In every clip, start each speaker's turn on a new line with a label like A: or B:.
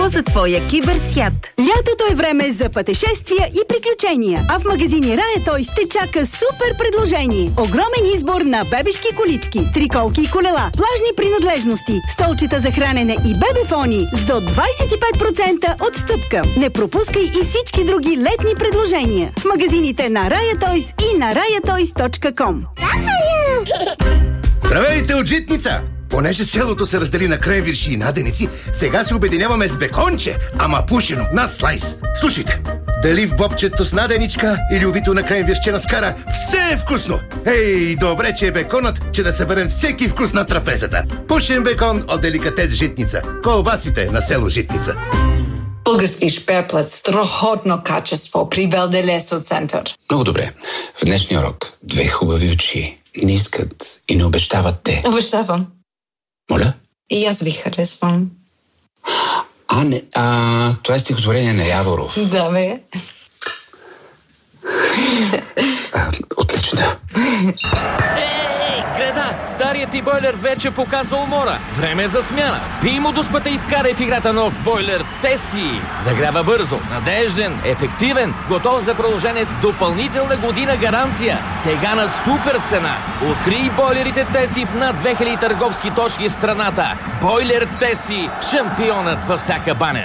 A: За твоя киберсвят.
B: Лятото е време за пътешествия и приключения. А в магазини Рая Тойс те чака супер предложение. Огромен избор на бебешки колички, триколки и колела, плажни принадлежности, столчета за хранене и бебефони с до 25% отстъпка. Не пропускай и всички други летни предложения. В магазините на Рая Тойс и на rayatoys.com.
C: Здравейте от Житница! Понеже селото се раздели на кренвирши и наденици, сега се обединяваме с беконче, ама пушено, над слайс. Слушайте, дали в бобчето с наденичка или увито на кренвиршче на скара, все е вкусно! Ей, добре, че е беконът, че да съберем всеки вкус на трапезата. Пушен бекон от деликатес Житница. Колбасите на село Житница.
D: Български шперплет, страхотно качество при Белделесо център.
E: Много добре. В днешния урок две хубави очи не искат и не обещават те.
D: Обещавам.
E: Моля?
D: И аз ви харесвам.
E: Това е стихотворение на Яворов.
D: Да, бе.
E: Отлично.
F: Греда, старият ти бойлер вече показва умора. Време е за смяна. Пий му дуспата и вкарай в играта нов бойлер Теси. Загрява бързо, надежден, ефективен, готов за продължение с допълнителна година гаранция. Сега на супер цена. Открий бойлерите Теси в над 2000 търговски точки в страната. Бойлер Теси, шампионът във всяка баня.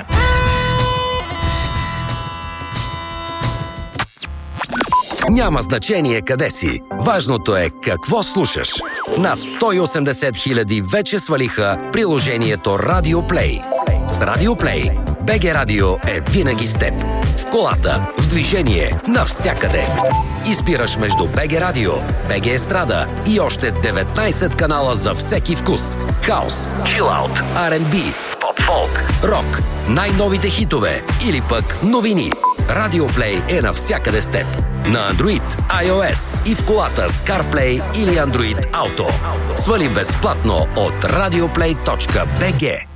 G: Няма значение къде си. Важното е какво слушаш. Над 180 хиляди вече свалиха приложението Radio Play. С Radio Play БГ Радио е винаги с теб. В колата, в движение, навсякъде. Избираш между БГ Радио, БГ Естрада и още 19 канала за всеки вкус. Хаус, чилаут, R&B, поп-фолк, рок, най-новите хитове или пък новини. Radio Play е навсякъде с теб. На Android, iOS и в колата с CarPlay или Android Auto. Свали безплатно от radioplay.bg.